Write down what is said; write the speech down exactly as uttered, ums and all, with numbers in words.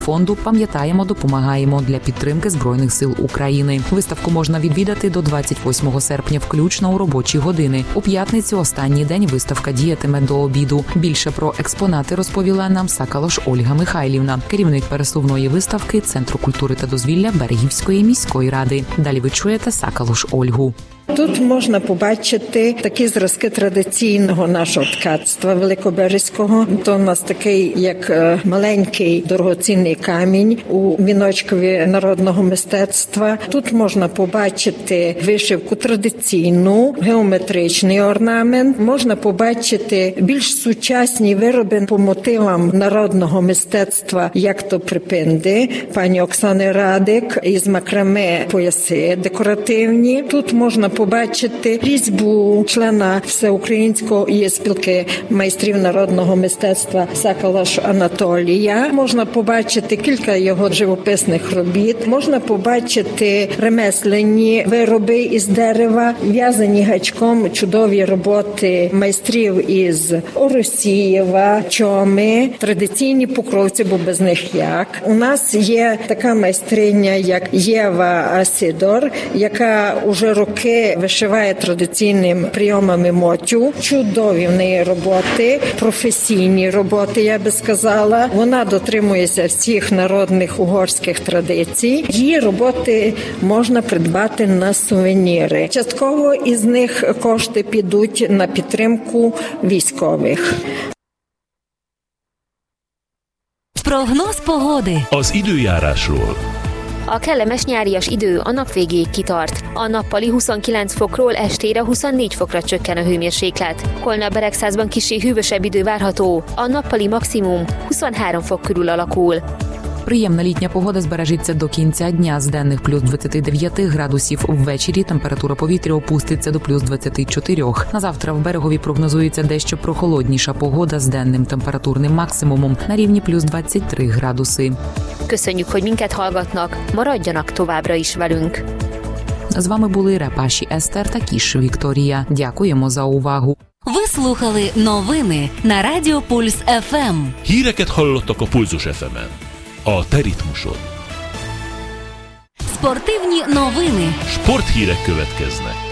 фонду «Пам'ятаємо, допомагаємо» для підтримки Збройних сил України. Виставку можна відвідати до двадцять восьмого серпня, включно у робочі години. У п'ятницю, останній день, виставка діятиме до обіду. Більше про експонати розповіла нам Сакалош Ольга Михайлівна, керівник пересувної виставки Центру культури та дозвілля Берегівської міської ради. Далі ви чуєте Сакалош Ольгу. Тут можна побачити такі зразки традиційного нашого ткацтва великоберезького. То у нас такий, як маленький дорогоцінний камінь у віночкові народного мистецтва. Тут можна побачити вишивку традиційну, геометричний орнамент. Можна побачити більш сучасні вироби по мотивам народного мистецтва, як то припинди, пані Оксани Радик, із макраме пояси декоративні. Тут можна побачити різьбу члена Всеукраїнської спілки майстрів народного мистецтва Сакалош Анатолія. Можна побачити кілька його живописних робіт. Можна побачити ремесленні вироби із дерева, в'язані гачком чудові роботи майстрів із Оросієва, Чоми, традиційні покровці, бо без них як. У нас є така майстриня, як Єва Сидор, яка уже роки вишиває традиційними прийомами мотю. Чудові в неї роботи, професійні роботи, я би сказала. Вона дотримується всіх народних угорських традицій. Її роботи можна придбати на сувеніри. Частково із них кошти підуть на підтримку військових. Прогноz pogody. Az időjárásról. A kellemes nyárias idő a nap végéig kitart. A nappali huszonkilenc fokról estére huszonnégy fokra csökken a hőmérséklet. Holnap Beregszázban kissé hűvösebb idő várható. A nappali maximum huszonhárom fok körül alakul. Приємна літня погода збережеться до кінця дня. З денних плюс двадцять дев'ять градусів. Ввечері температура повітря опуститься до плюс двадцять чотири. На завтра в Берегові прогнозується дещо прохолодніша погода з денним температурним максимумом на рівні плюс двадцять три градуси. Köszönjük, hogy minket hallgatnak. Maradjanak továbbra is velünk. З вами були Репаші Естер та Кіш Вікторія. Дякуємо за увагу. Ви слухали новини на Радіо Пульс еф ем. Híreket hallottak a Pulzus еф ем-en. A te ritmusod. Спортивні новини. Sporthírek következnek.